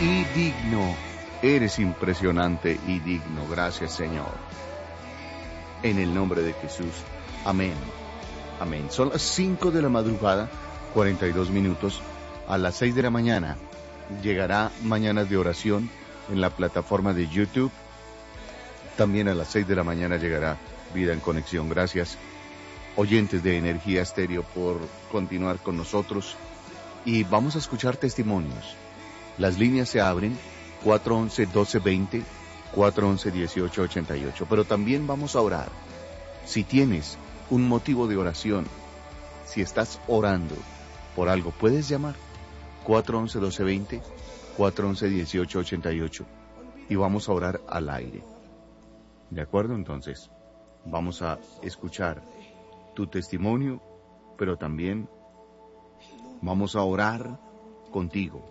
y digno. Eres impresionante y digno. Gracias, Señor. En el nombre de Jesús. Amén. Amén. Son las 5 de la madrugada, 42 minutos. A las 6 de la mañana llegará Mañanas de Oración en la plataforma de YouTube. También a las 6 de la mañana llegará Vida en Conexión. Gracias, oyentes de Energía Estéreo, por continuar con nosotros. Y vamos a escuchar testimonios. Las líneas se abren 411-1220, 411-1888. Pero también vamos a orar. Si tienes un motivo de oración, si estás orando por algo, puedes llamar 411-1220, 411-1888 y vamos a orar al aire. ¿De acuerdo? Entonces, vamos a escuchar tu testimonio, pero también vamos a orar contigo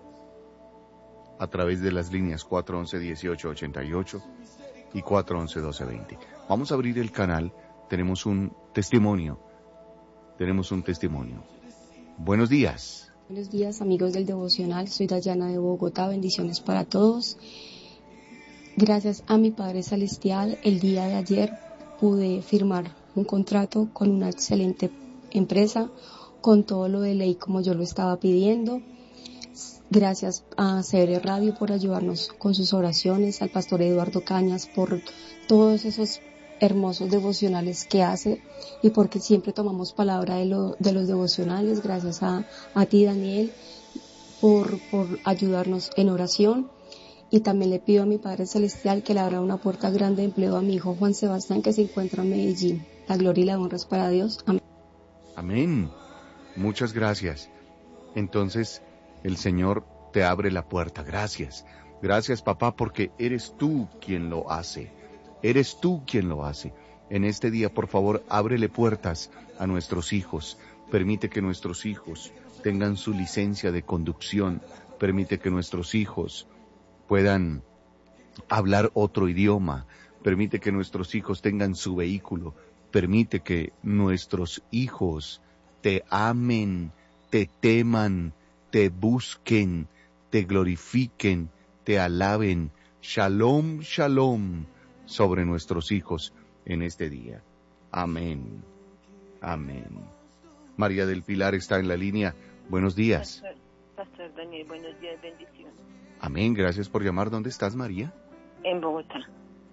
a través de las líneas 411-1888 y 411-1220. Vamos a abrir el canal. Tenemos un testimonio. Buenos días. Buenos días, amigos del Devocional. Soy Dayana de Bogotá. Bendiciones para todos. Gracias a mi Padre Celestial, el día de ayer pude firmar un contrato con una excelente empresa, con todo lo de ley como yo lo estaba pidiendo. Gracias a CR Radio por ayudarnos con sus oraciones, al pastor Eduardo Cañas por todos esos hermosos devocionales que hace y porque siempre tomamos palabra de los devocionales. Gracias a ti, Daniel, por ayudarnos en oración. Y también le pido a mi Padre Celestial que le abra una puerta grande de empleo a mi hijo Juan Sebastián, que se encuentra en Medellín. La gloria y la honra es para Dios. Amén. Amén. Muchas gracias. Entonces, el Señor te abre la puerta. Gracias. Gracias, papá, porque eres tú quien lo hace. Eres tú quien lo hace. En este día, por favor, ábrele puertas a nuestros hijos. Permite que nuestros hijos tengan su licencia de conducción. Permite que nuestros hijos puedan hablar otro idioma. Permite que nuestros hijos tengan su vehículo. Permite que nuestros hijos te amen, te teman, te busquen, te glorifiquen, te alaben. Shalom, shalom sobre nuestros hijos en este día. Amén. Amén. María del Pilar está en la línea. Buenos días. Pastor Daniel, buenos días, bendiciones. Amén, gracias por llamar. ¿Dónde estás, María? En Bogotá.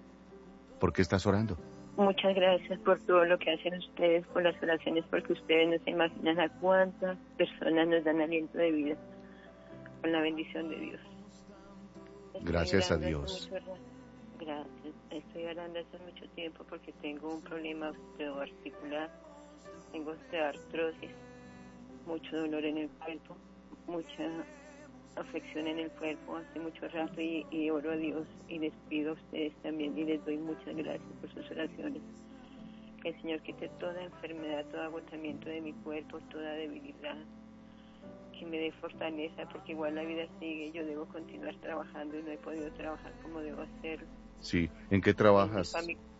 ¿Por qué estás orando? Muchas gracias por todo lo que hacen ustedes, por las oraciones, porque ustedes no se imaginan a cuántas personas nos dan aliento de vida con la bendición de Dios. Gracias a Dios. Gracias. Estoy orando hace mucho tiempo porque tengo un problema osteoarticular, tengo osteoartrosis, mucho dolor en el cuerpo, mucha afección en el cuerpo hace mucho rato y oro a Dios y les pido a ustedes también y les doy muchas gracias por sus oraciones. Que el Señor quite toda enfermedad, todo agotamiento de mi cuerpo, toda debilidad, que me dé fortaleza porque igual la vida sigue, yo debo continuar trabajando y no he podido trabajar como debo hacerlo. Sí, ¿en qué trabajas?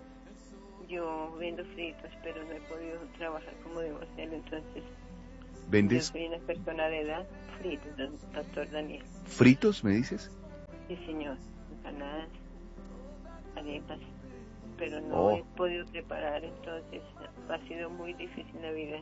Yo vendo fritos, pero no he podido trabajar como debo hacerlo, entonces... ¿Vendes? Yo soy una persona de edad, fritos, Pastor Daniel. ¿Fritos, me dices? Sí, señor. Empanadas, arepas, pero no he podido preparar, entonces ha sido muy difícil la vida.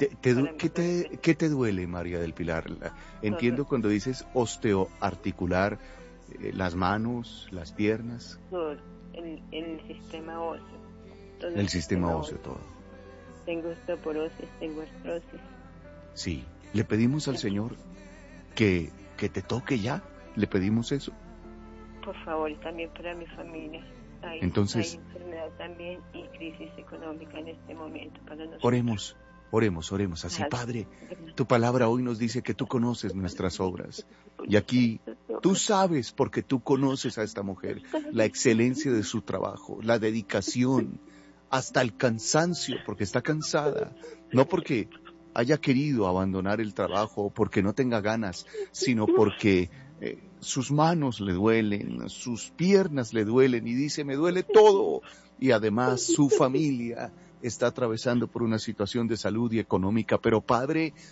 ¿Qué te duele, María del Pilar? Entiendo Todo. Cuando dices osteoarticular, las manos, las piernas. Todo, el sistema óseo. Todo el sistema óseo, todo. Tengo osteoporosis, tengo artrosis. Sí, le pedimos al Señor que te toque ya, le pedimos eso. Por favor, y también para mi familia. Entonces, hay enfermedad también y crisis económica en este momento para nosotros. Oremos. Así, Padre, tu palabra hoy nos dice que tú conoces nuestras obras. Y aquí tú sabes, porque tú conoces a esta mujer, la excelencia de su trabajo, la dedicación, hasta el cansancio, porque está cansada. No porque haya querido abandonar el trabajo o porque no tenga ganas, sino porque sus manos le duelen, sus piernas le duelen y dice, me duele todo. Y además su familia está atravesando por una situación de salud y económica. Pero Padre,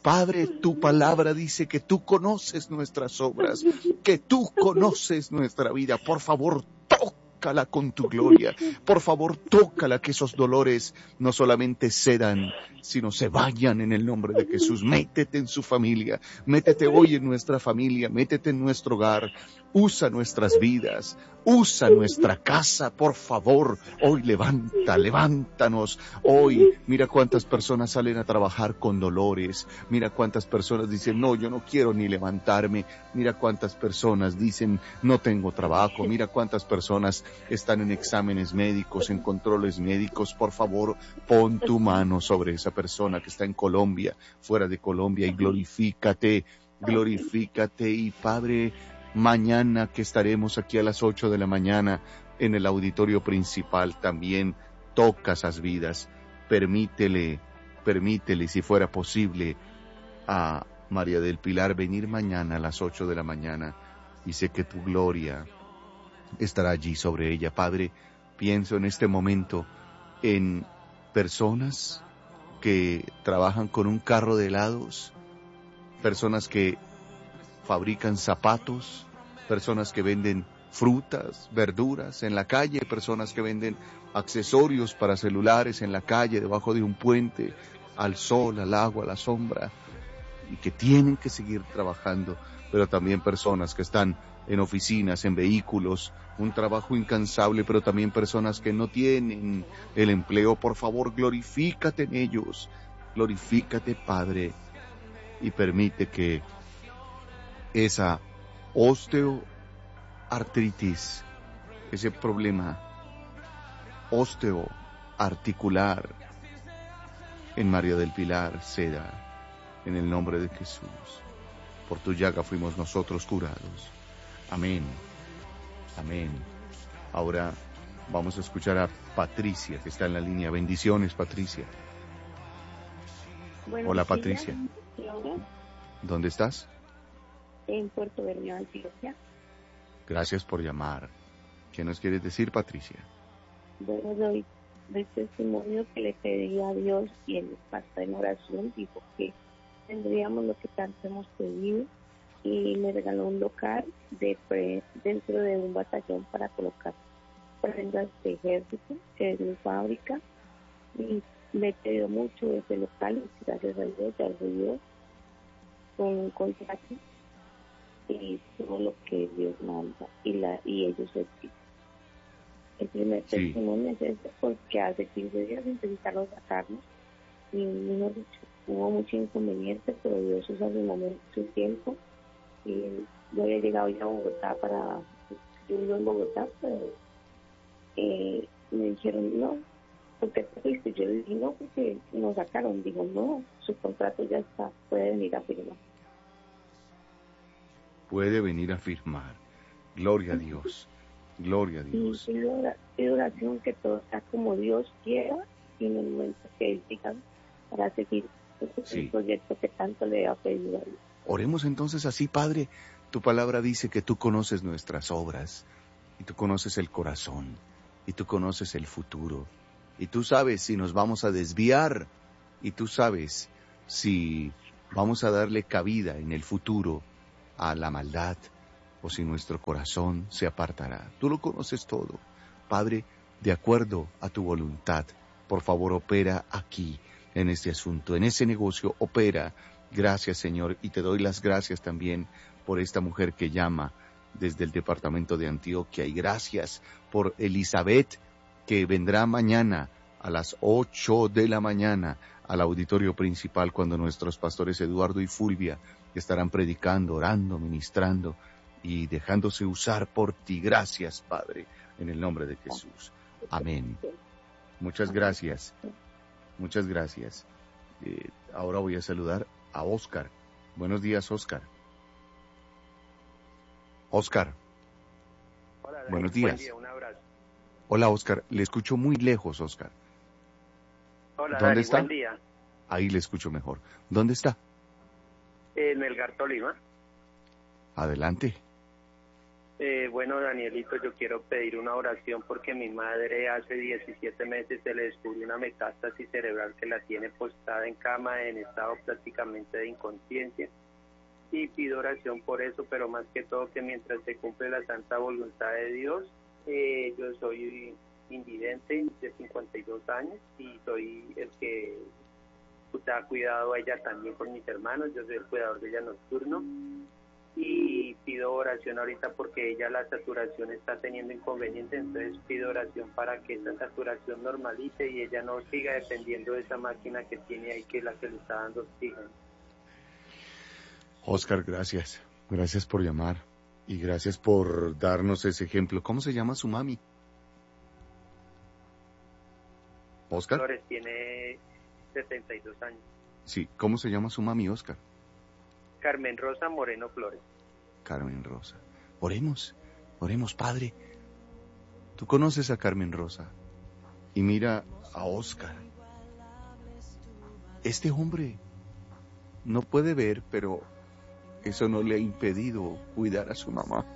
Padre, tu palabra dice que tú conoces nuestras obras, que tú conoces nuestra vida. Por favor, tócala con tu gloria. Por favor, tócala, que esos dolores no solamente cedan, sino se vayan en el nombre de Jesús. Métete en su familia, métete hoy en nuestra familia, métete en nuestro hogar. Usa nuestras vidas, usa nuestra casa, por favor. Hoy levántanos. Hoy, mira cuántas personas salen a trabajar con dolores. Mira cuántas personas dicen, no, yo no quiero ni levantarme. Mira cuántas personas dicen, no tengo trabajo. Mira cuántas personas están en exámenes médicos, en controles médicos. Por favor, pon tu mano sobre esa persona que está en Colombia, fuera de Colombia, y glorifícate. Y Padre, mañana que estaremos aquí a las 8 de la mañana en el auditorio principal, también toca esas vidas. Permítele, si fuera posible, a María del Pilar venir mañana a las 8 de la mañana, y sé que tu gloria estará allí sobre ella. Padre, pienso en este momento en personas que trabajan con un carro de helados, personas que fabrican zapatos, personas que venden frutas, verduras en la calle, personas que venden accesorios para celulares en la calle, debajo de un puente, al sol, al agua, a la sombra, y que tienen que seguir trabajando, pero también personas que están en oficinas, en vehículos, un trabajo incansable, pero también personas que no tienen el empleo. Por favor, glorifícate en ellos, glorifícate, Padre, y permite que esa osteoartritis, ese problema osteoarticular en María del Pilar ceda en el nombre de Jesús. Por tu llaga fuimos nosotros curados. Amén. Amén. Ahora vamos a escuchar a Patricia, que está en la línea. Bendiciones, Patricia. Hola, Patricia. ¿Dónde estás? En Puerto Bermeo, Antioquia. Gracias por llamar. ¿Qué nos quieres decir, Patricia? Bueno, doy testimonio que le pedí a Dios, y el pastor en oración dijo que tendríamos lo que tanto hemos pedido, y me regaló un local dentro de un batallón para colocar prendas de ejército, que es mi fábrica, y me he pedido mucho ese local, y gracias a Dios ya lo dio con un contrato y todo lo que Dios manda y ellos exigen. El primer testimonio es este, porque hace 15 días intentaron sacarnos y hubo mucho inconveniente, pero Dios usa su momento, su tiempo, y yo había llegado ya a Bogotá yo vivo en Bogotá, pero me dijeron no, ¿por qué te fuiste? Yo le dije no, porque nos sacaron. Dijo no, su contrato ya está, puede venir a firmar. Puede venir a firmar. Gloria a Dios. Gloria a Dios. Y pido oración que todo sea como Dios quiera, y en el momento que Él diga, para seguir el proyecto que tanto le ha pedido a Dios. Oremos entonces así, Padre. Tu palabra dice que tú conoces nuestras obras, y tú conoces el corazón, y tú conoces el futuro, y tú sabes si nos vamos a desviar, y tú sabes si vamos a darle cabida en el futuro a la maldad, o si nuestro corazón se apartará. Tú lo conoces todo. Padre, de acuerdo a tu voluntad, por favor, opera aquí, en este asunto, en ese negocio, opera. Gracias, Señor, y te doy las gracias también por esta mujer que llama desde el departamento de Antioquia, y gracias por Elizabeth, que vendrá mañana a las 8 de la mañana al auditorio principal, cuando nuestros pastores Eduardo y Fulvia estarán predicando, orando, ministrando y dejándose usar por ti. Gracias, Padre, en el nombre de Jesús. Amén. Muchas gracias. Muchas gracias. Ahora voy a saludar a Oscar. Buenos días, Oscar. Oscar. Hola, buenos días. Buen día, un abrazo. Hola, Oscar. Le escucho muy lejos, Oscar. Hola, ¿Dónde Dani, está? buen día. Ahí le escucho mejor. ¿Dónde está? En Melgar, Tolima. Adelante. Bueno, Danielito, yo quiero pedir una oración porque mi madre hace 17 meses se le descubrió una metástasis cerebral que la tiene postada en cama en estado prácticamente de inconsciencia. Y pido oración por eso, pero más que todo que mientras se cumple la santa voluntad de Dios, yo soy invidente de 52 años y soy el que ha cuidado a ella también con mis hermanos, yo soy el cuidador de ella nocturno. Y pido oración ahorita porque ella la saturación está teniendo inconvenientes, entonces pido oración para que esa saturación normalice y ella no siga dependiendo de esa máquina que tiene ahí, que es la que le está dando oxígeno. Oscar, gracias. Gracias por llamar y gracias por darnos ese ejemplo. ¿Cómo se llama su mami? Oscar. Flores tiene 72 años. Sí, ¿cómo se llama su mami, Oscar? Carmen Rosa Moreno Flores. Carmen Rosa. Oremos, Padre. Tú conoces a Carmen Rosa y mira a Oscar. Este hombre no puede ver, pero eso no le ha impedido cuidar a su mamá.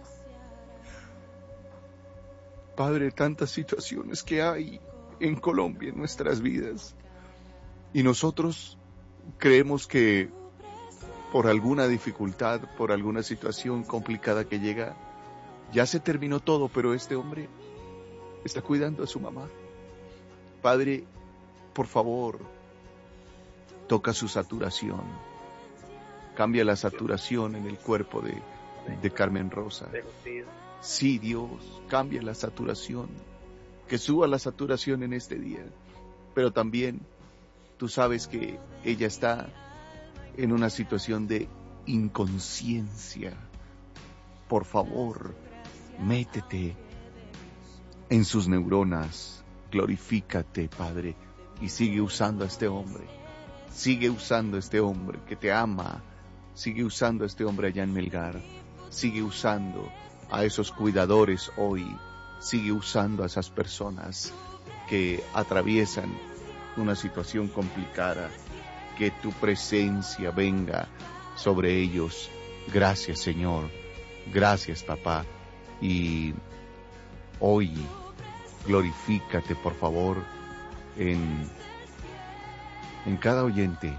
Padre, tantas situaciones que hay en Colombia en nuestras vidas y nosotros creemos que por alguna dificultad, por alguna situación complicada que llega, ya se terminó todo, pero este hombre está cuidando a su mamá. Padre, por favor, toca su saturación. Cambia la saturación en el cuerpo de Carmen Rosa. Sí, Dios, cambia la saturación. Que suba la saturación en este día. Pero también tú sabes que ella está en una situación de inconsciencia. Por favor, métete en sus neuronas, glorifícate, Padre, y sigue usando a este hombre. Sigue usando a este hombre que te ama. Sigue usando a este hombre allá en Melgar. Sigue usando a esos cuidadores hoy. Sigue usando a esas personas que atraviesan una situación complicada. Que tu presencia venga sobre ellos. Gracias, Señor. Gracias, papá. Y hoy glorifícate, por favor, en cada oyente.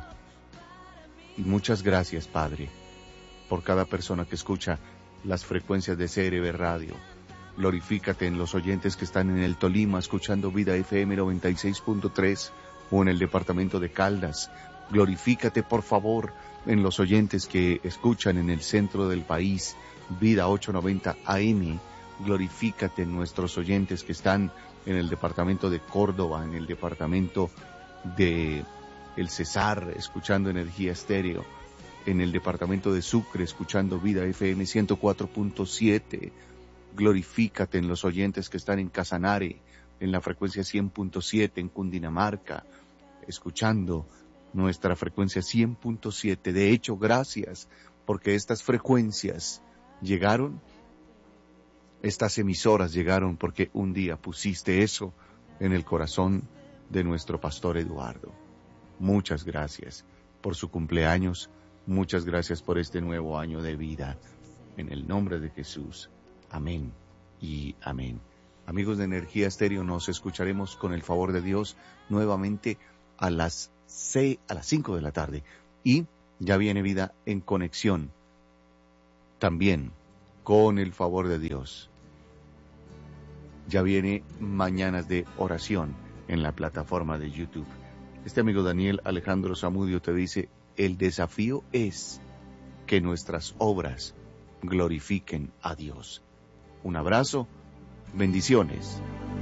Y muchas gracias, Padre, por cada persona que escucha las frecuencias de CRB Radio. Glorifícate en los oyentes que están en el Tolima escuchando Vida FM 96.3 o en el departamento de Caldas. Glorifícate, por favor, en los oyentes que escuchan en el centro del país, Vida 890 AM. Glorifícate en nuestros oyentes que están en el departamento de Córdoba, en el departamento de El Cesar, escuchando Energía Estéreo, en el departamento de Sucre, escuchando Vida FM 104.7. Glorifícate en los oyentes que están en Casanare, en la frecuencia 100.7, en Cundinamarca, escuchando nuestra frecuencia 100.7. De hecho, gracias, porque estas frecuencias llegaron, estas emisoras llegaron porque un día pusiste eso en el corazón de nuestro pastor Eduardo. Muchas gracias por su cumpleaños, muchas gracias por este nuevo año de vida. En el nombre de Jesús, amén y amén. Amigos de Energía Estéreo, nos escucharemos con el favor de Dios nuevamente a las 5 de la tarde. Y ya viene Vida en Conexión, también con el favor de Dios. Ya viene Mañanas de Oración en la plataforma de YouTube. Este amigo Daniel Alejandro Zamudio te dice, el desafío es que nuestras obras glorifiquen a Dios. Un abrazo, bendiciones.